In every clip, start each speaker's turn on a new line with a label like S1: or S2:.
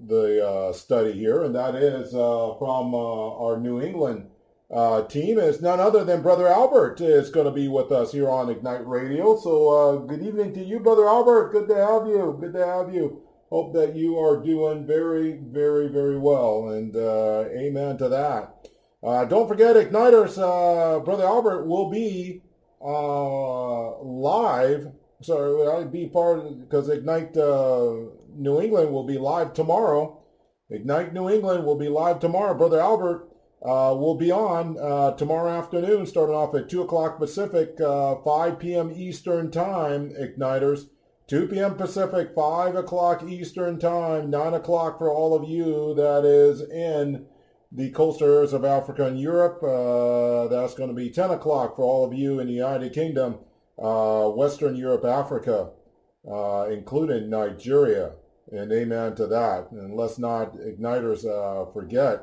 S1: the study here, and that is from our New England team. Is none other than Brother Albert is going to be with us here on Ignite Radio. So good evening to you, Brother Albert. Good to have you. Good to have you. Hope that you are doing very, very, very well, and amen to that. Don't forget, Igniters, Brother Albert will be live. Sorry, I'd be part of, because Ignite New England will be live tomorrow. Ignite New England will be live tomorrow. Brother Albert will be on tomorrow afternoon, starting off at 2 o'clock Pacific, 5 p.m. Eastern Time, Igniters. 2 p.m. Pacific, 5 o'clock Eastern Time, 9 o'clock for all of you that is in the coastal areas of Africa and Europe. That's going to be 10 o'clock for all of you in the United Kingdom, Western Europe, Africa, including Nigeria. And amen to that. And let's not, Igniters, forget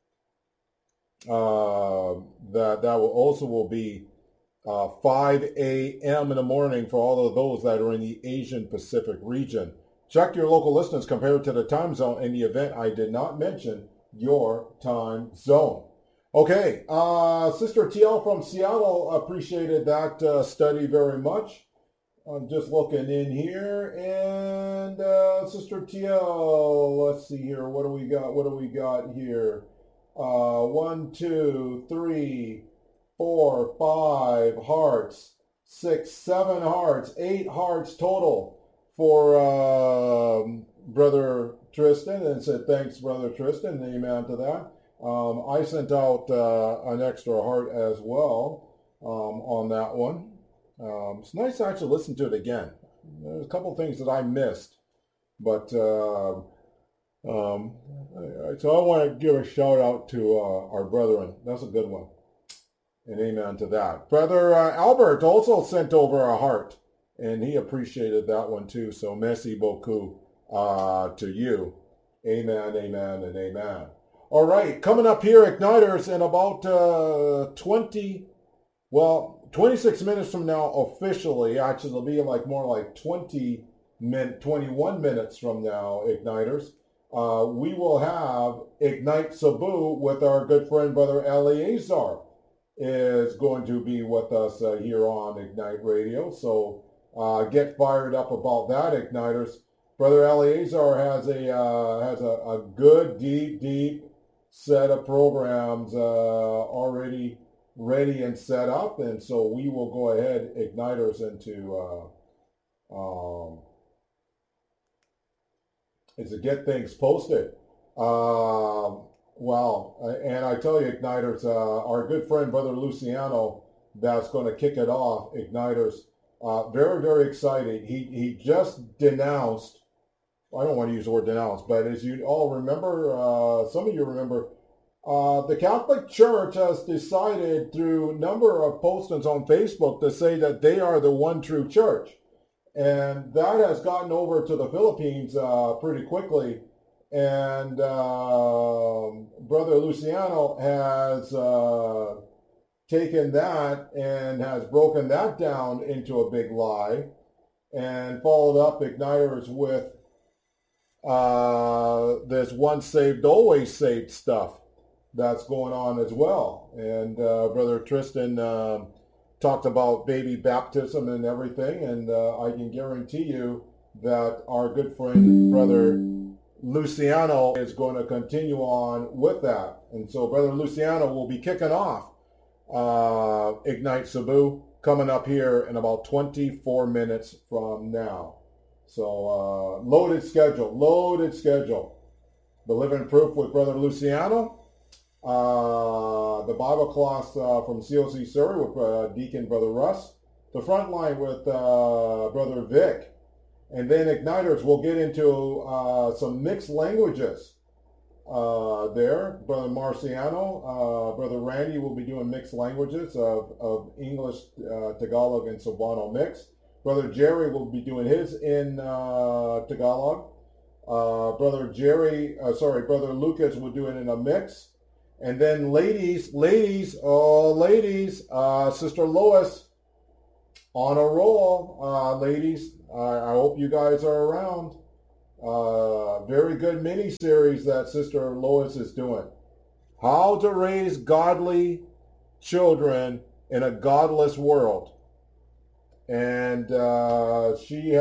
S1: that will be 5 a.m. in the morning for all of those that are in the Asian Pacific region. Check your local listings compared to the time zone in the event I did not mention your time zone. Okay, Sister TL from Seattle appreciated that study very much. I'm just looking in here, and Sister TL, let's see here, what do we got here? 1, 2, 3, 4, 5 hearts, 6, 7 hearts, 8 hearts total for Brother Tristan, and said thanks, Brother Tristan, amen to that. I sent out an extra heart as well on that one. It's nice to actually listen to it again. There's a couple things that I missed, but so I want to give a shout out to our brethren. That's a good one. And amen to that. Brother Albert also sent over a heart, and he appreciated that one too. So merci beaucoup to you. Amen, amen, and amen. All right, coming up here, Igniters, in about 26 minutes from now officially. Actually, it'll be more like 21 minutes from now, Igniters. We will have Ignite Cebu with our good friend, Brother Eleazar, is going to be with us here on Ignite Radio. So get fired up about that, Igniters. Brother Eleazar has a good, deep set of programs already ready and set up, and so we will go ahead, Igniters, into is to get things posted. And I tell you, Igniters, our good friend, Brother Luciano, that's going to kick it off, Igniters. Very, very excited. He just denounced, I don't want to use the word denounce, but as you all remember, some of you remember, the Catholic Church has decided through a number of postings on Facebook to say that they are the one true church. And that has gotten over to the Philippines pretty quickly. And Brother Luciano has taken that and has broken that down into a big lie and followed up, Igniters, with this once saved, always saved stuff that's going on as well. And Brother Tristan talked about baby baptism and everything, and I can guarantee you that our good friend, Brother Luciano, is going to continue on with that. And so Brother Luciano will be kicking off Ignite Cebu coming up here in about 24 minutes from now. So loaded schedule. The Living Proof with Brother Luciano. The Bible class from COC Surrey with Deacon Brother Russ. The front line with Brother Vic. And then Igniters will get into some mixed languages there. Brother Marciano, Brother Randy will be doing mixed languages of English, Tagalog, and Cebuano mix. Brother Jerry will be doing his in Tagalog. Brother Lucas will do it in a mix. And then ladies, Sister Lois, on a roll, ladies. I hope you guys are around. Very good mini-series that Sister Lois is doing. How to raise godly children in a godless world. And she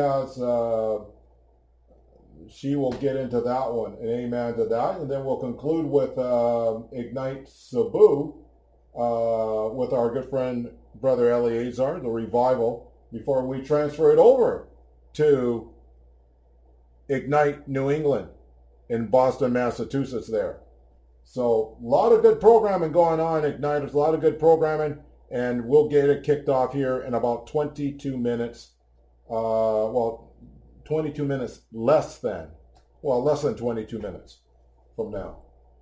S1: will get into that one, and amen to that. And then we'll conclude with Ignite Cebu with our good friend Brother Eleazar, the revival, before we transfer it over to Ignite New England in Boston, Massachusetts there. So a lot of good programming going on, Igniters, a lot of good programming, and we'll get it kicked off here in about 22 minutes. 22 minutes less than 22 minutes from now.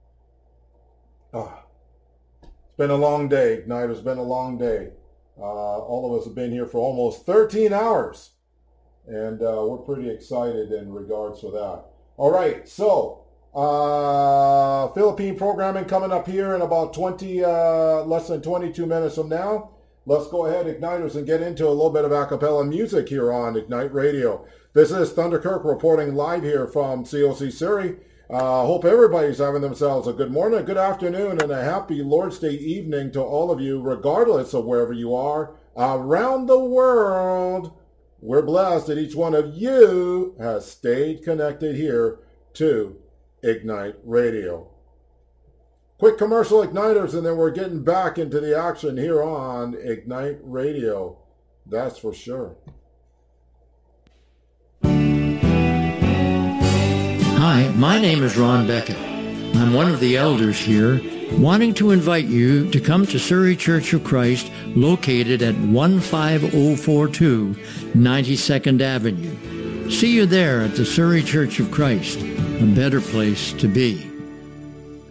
S1: It's been a long day, Igniters. It's been a long day. All of us have been here for almost 13 hours. And we're pretty excited in regards to that. All right, so Philippine programming coming up here in about less than 22 minutes from now. Let's go ahead, Igniters, and get into a little bit of a cappella music here on Ignite Radio. This is Thunder Kirk reporting live here from COC Surrey. Hope everybody's having themselves a good morning, a good afternoon, and a happy Lord's Day evening to all of you, regardless of wherever you are around the world. We're blessed that each one of you has stayed connected here to Ignite Radio. Quick commercial, Igniters, and then we're getting back into the action here on Ignite Radio. That's for sure.
S2: Hi, my name is Ron Beckett. I'm one of the elders here, wanting to invite you to come to Surrey Church of Christ, located at 15042 92nd Avenue. See you there at the Surrey Church of Christ, a better place to be.